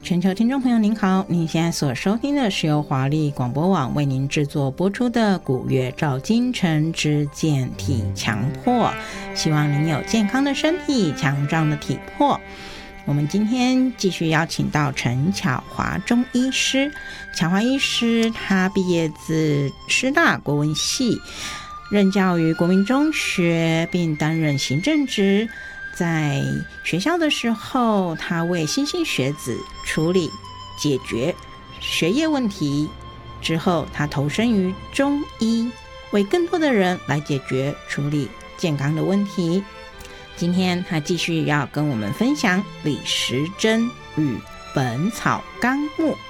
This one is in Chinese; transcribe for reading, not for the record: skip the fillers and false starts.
全球听众朋友您好，您现在所收听的是由华丽广播网为您制作播出的古月照今晨之健体强迫，希望您有健康的身体，强壮的体魄。我们今天继续邀请到陈巧华中医师。巧华医师他毕业自师大国文系，任教于国民中学，并担任行政职。在学校的时候，他为新兴学子处理解决学业问题，之后他投身于中医，为更多的人来解决处理健康的问题。今天他继续要跟我们分享李时珍与本草纲目